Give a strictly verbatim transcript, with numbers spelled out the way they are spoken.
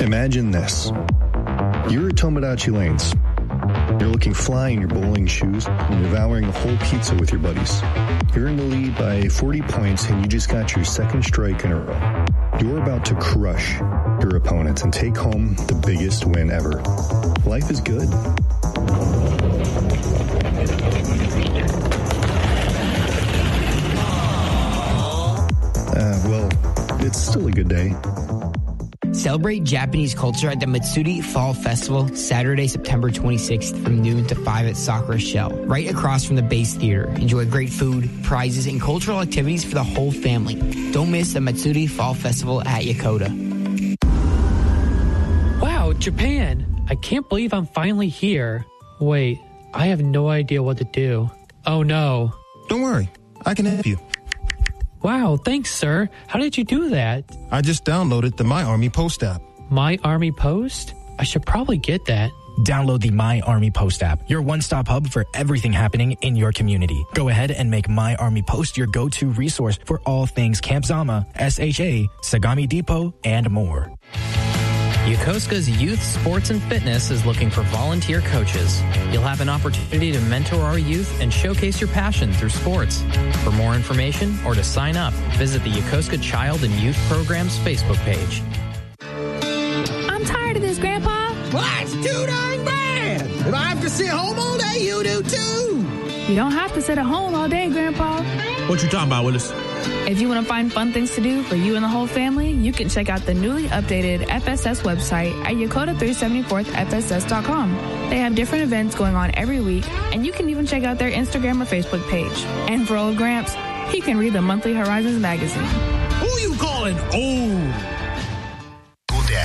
Imagine this. You're at Tomodachi Lanes. You're looking fly in your bowling shoes and devouring a whole pizza with your buddies. You're in the lead by forty points and you just got your second strike in a row. You're about to crush your opponent and take home the biggest win ever. Life is good. Uh, well, it's still a good day. Celebrate Japanese culture at the Matsuri Fall Festival, Saturday, September twenty-sixth from noon to five at Sakura Shell, right across from the Base Theater. Enjoy great food, prizes, and cultural activities for the whole family. Don't miss the Matsuri Fall Festival at Yokota. Wow, Japan! I can't believe I'm finally here. Wait, I have no idea what to do. Oh no. Don't worry, I can help you. Wow, thanks, sir. How did you do that? I just downloaded the My Army Post app. My Army Post? I should probably get that. Download the My Army Post app, your one-stop hub for everything happening in your community. Go ahead and make My Army Post your go-to resource for all things Camp Zama, S H A, Sagami Depot, and more. Yokosuka's Youth Sports and Fitness is looking for volunteer coaches. You'll have an opportunity to mentor our youth and showcase your passion through sports. For more information or to sign up, visit the Yokosuka Child and Youth Programs Facebook page. I'm tired of this, Grandpa. Well, that's too darn bad. If I have to sit home all day, you do too. You don't have to sit at home all day, Grandpa. What you talking about, Willis? If you want to find fun things to do for you and the whole family, you can check out the newly updated F S S website at Yokota three seventy-fourth F S S dot com. They have different events going on every week, and you can even check out their Instagram or Facebook page. And for old Gramps, he can read the monthly Horizons magazine. Who you calling old?